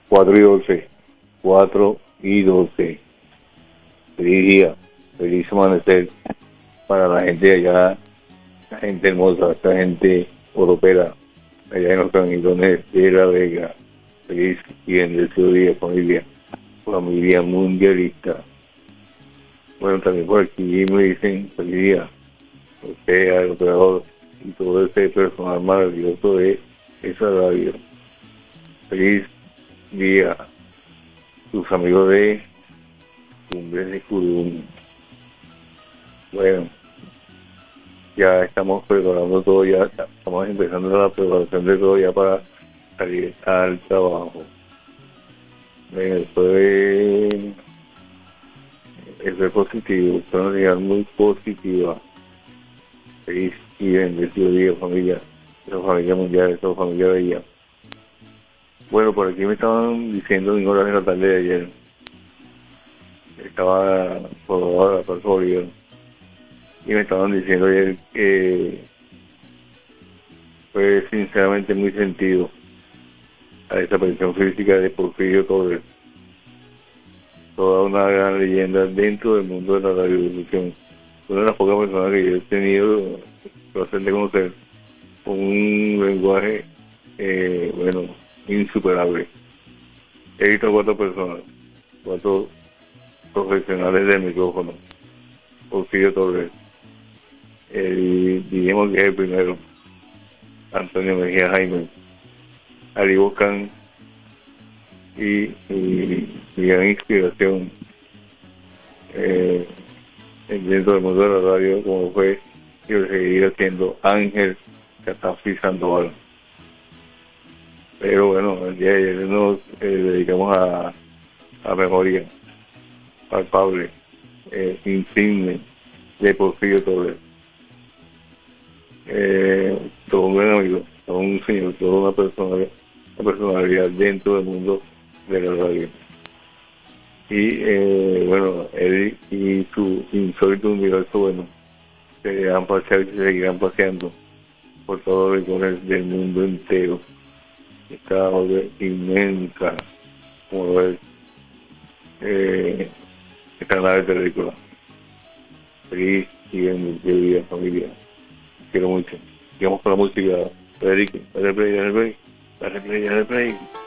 4:12. 4:12. Feliz día, feliz amanecer para la gente de allá, la gente hermosa, esta gente europea, allá en los Canelones de La Vega. Feliz y bendecido día, familia mundialista. Bueno, también por aquí me dicen feliz día, usted, al operador y todo ese personal maravilloso de esa radio. Feliz día, tus amigos de Cumbres de Curum. Bueno, ya estamos preparando todo, ya estamos empezando la preparación de todo ya para salir al trabajo. Bueno, eso es positivo, es una señal muy positiva. Feliz y bendecido día, familia, esa familia mundial, esa familia bella. Bueno, por aquí me estaban diciendo en horas de la tarde de ayer, estaba por ahora, por Florida, y me estaban diciendo ayer que fue sinceramente muy sentido la desaparición física de Porfirio Torres, toda una gran leyenda dentro del mundo de la radiodifusión. Una de las pocas personas que yo he tenido el placer de conocer con un lenguaje, bueno, insuperable. He visto 4 personas, 4 profesionales del micrófono. Porfirio Torres, diríamos que es el primero, Antonio Mejía Jaime, Ari Boscan y mi gran inspiración dentro del mundo de la radio, como fue y lo seguirá siendo Ángel Catafí Sandoval. Pero bueno, el día de ayer nos dedicamos a memoria palpable, insigne de Porfirio Torres. Todo un gran amigo, todo un señor, toda una personalidad dentro del mundo de la radio. Y bueno, él y su insólito universo, bueno, seguirán paseando y se seguirán paseando por todos los rincones del mundo entero. Esta obra inmensa, como lo es esta nave terrícola. Feliz y bendecido día, familia. Quiero mucho. Sigamos con la música. Federico, dale play, dale play. Dale play, dale play.